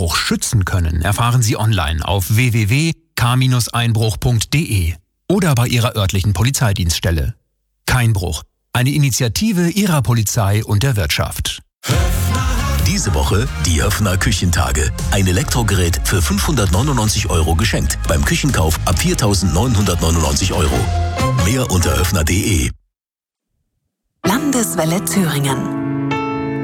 Einbruch schützen können, erfahren Sie online auf www.k-einbruch.de oder bei Ihrer örtlichen Polizeidienststelle. Keinbruch, eine Initiative Ihrer Polizei und der Wirtschaft. Diese Woche die Höffner Küchentage. Ein Elektrogerät für 599 € geschenkt. Beim Küchenkauf ab 4.999 €. Mehr unter höffner.de. Landeswelle Thüringen.